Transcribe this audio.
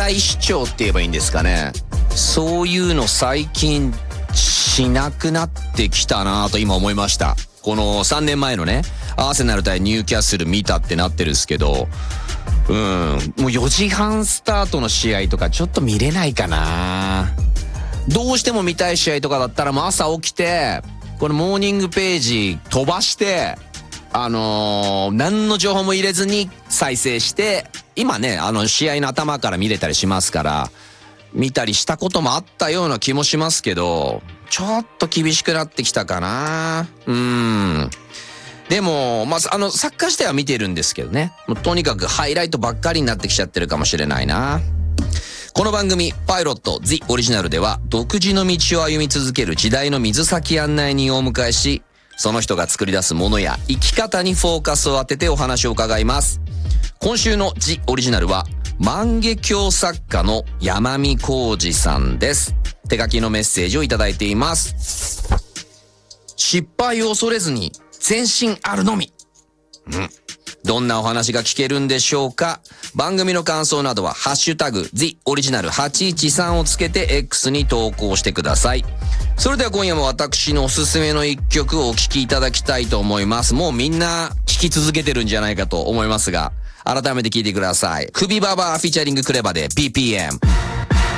体主張って言えばいいんですかね。そういうの最近しなくなってきたなと今思いました。この3年前のね、アーセナル対ニューキャッスル見たってなってるんですけど、もう4時半スタートの試合とかちょっと見れないかな。どうしても見たい試合とかだったらもう朝起きて、このモーニングページ飛ばして、何の情報も入れずに再生して、今ね、試合の頭から見れたりしますから、見たりしたこともあったような気もしますけど、ちょっと厳しくなってきたかな。でも、サッカー自体は見てるんですけどね。もうとにかくハイライトばっかりになってきちゃってるかもしれないな。この番組、パイロット The オリジナルでは、独自の道を歩み続ける時代の水先案内人をお迎えし、その人が作り出すものや生き方にフォーカスを当ててお話を伺います。今週の The オリジナルは、万華鏡作家の山見浩二さんです。手書きのメッセージをいただいています。失敗を恐れずに前進あるのみ。どんなお話が聞けるんでしょうか。番組の感想などはハッシュタグ The オリジナル813をつけて X に投稿してください。それでは今夜も私のおすすめの一曲をお聴きいただきたいと思います。もうみんな聴き続けてるんじゃないかと思いますが、改めて聴いてください。クビババアフィーチャリングクレバで BPM。